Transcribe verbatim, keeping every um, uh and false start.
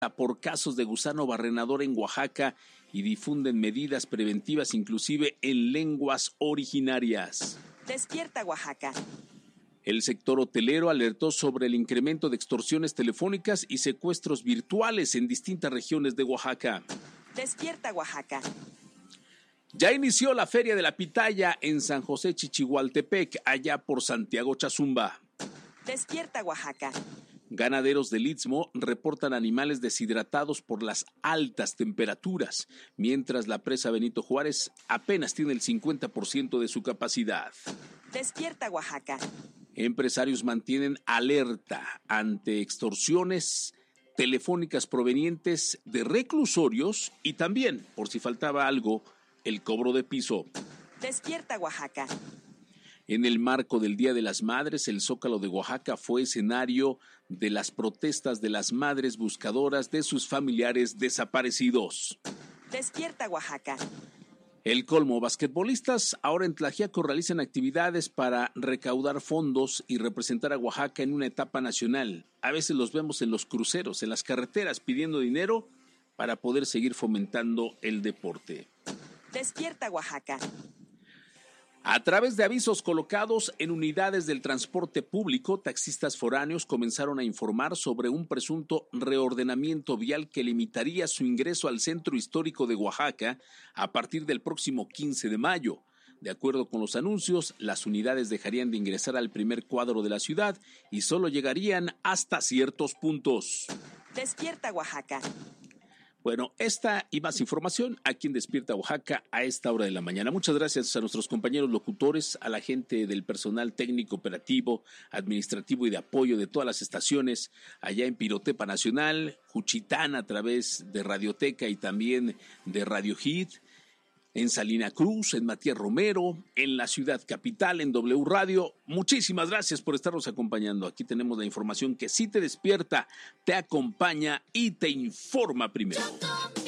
por casos de gusano barrenador en Oaxaca y difunden medidas preventivas inclusive en lenguas originarias. Despierta Oaxaca. El sector hotelero alertó sobre el incremento de extorsiones telefónicas y secuestros virtuales en distintas regiones de Oaxaca. Despierta Oaxaca. Ya inició la Feria de la Pitaya en San José Chichihualtepec, allá por Santiago Chazumba. Despierta Oaxaca. Ganaderos del Istmo reportan animales deshidratados por las altas temperaturas, mientras la presa Benito Juárez apenas tiene el cincuenta por ciento de su capacidad. Despierta Oaxaca. Empresarios mantienen alerta ante extorsiones telefónicas provenientes de reclusorios y también, por si faltaba algo, el cobro de piso. Despierta Oaxaca. En el marco del Día de las Madres, el Zócalo de Oaxaca fue escenario de las protestas de las madres buscadoras de sus familiares desaparecidos. Despierta Oaxaca. El colmo, basquetbolistas ahora en Tlaxiaco realizan actividades para recaudar fondos y representar a Oaxaca en una etapa nacional. A veces los vemos en los cruceros, en las carreteras, pidiendo dinero para poder seguir fomentando el deporte. Despierta Oaxaca. A través de avisos colocados en unidades del transporte público, taxistas foráneos comenzaron a informar sobre un presunto reordenamiento vial que limitaría su ingreso al centro histórico de Oaxaca a partir del próximo quince de mayo. De acuerdo con los anuncios, las unidades dejarían de ingresar al primer cuadro de la ciudad y solo llegarían hasta ciertos puntos. Despierta Oaxaca. Bueno, esta y más información aquí en Despierta Oaxaca a esta hora de la mañana. Muchas gracias a nuestros compañeros locutores, a la gente del personal técnico, operativo, administrativo y de apoyo de todas las estaciones allá en Pirotepa Nacional, Juchitán a través de Radioteca y también de Radio Hit, en Salina Cruz, en Matías Romero, en la ciudad capital, en W Radio. Muchísimas gracias por estarnos acompañando. Aquí tenemos la información que sí te despierta, te acompaña y te informa primero.